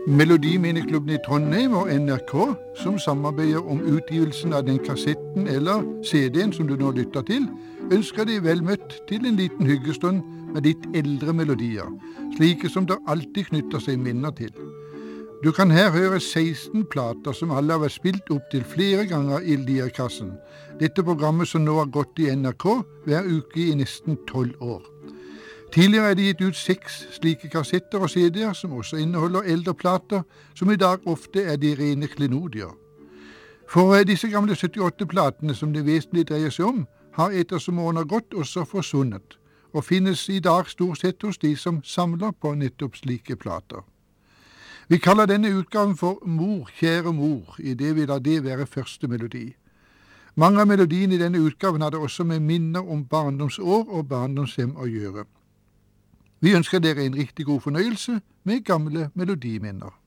Melodiminneklubben i Trondheim og NRK, som samarbeider om utgivelsen av den kassetten eller CD-en som du nå lytter til, ønsker deg vel møtt til en liten hyggestund med litt eldre melodier, slike som det alltid knytter seg minner til. Du kan her høre 16 plater som alle har vært spilt opp til flere ganger i Lierkassen, dette programmet som nå har gått i NRK hver uke i nesten 12 år. Tidligere er det gitt ut 6 slike kassetter og CD-er som også inneholder eldre plater, som i dag ofte er de rene klenodier. For disse gamle 78-platene som det vesentlig dreier seg om, har ettersom årene gått også forsvunnet, og finnes i dag stort sett hos de som samler på nettopp slike plater. Vi kaller denne utgaven for Mor, kjære mor, i det vil da det være første melodi. Mange av melodiene i denne utgaven hadde også med minner om barndomsår og barndomshjem å gjøre. Vi ønsker dere en riktig god fornøyelse med gamle melodiminner.